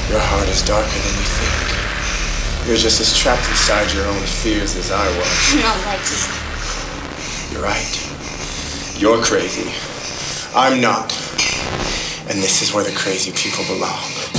Your heart is darker than you think. You're just as trapped inside your own fears as I was. I'm not like you. You're right. You're crazy. I'm not. And this is where the crazy people belong.